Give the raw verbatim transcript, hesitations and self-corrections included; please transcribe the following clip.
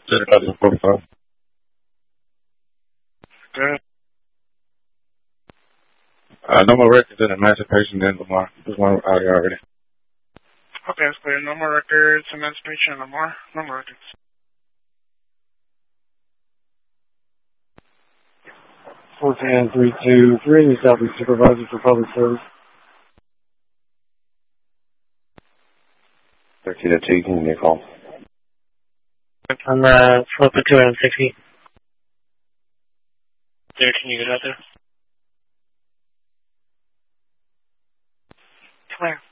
two forty-five. Good. Uh, no more records in emancipation in Lamar. There's one out here already. Okay, it's clear. No more records, emancipation in Lamar. No more records. fourteen three two three, Southeast Supervisor for Public Service. thirteen oh two, you can give me a call. I'm uh, slope at two sixty. There, can you get out there? Clear.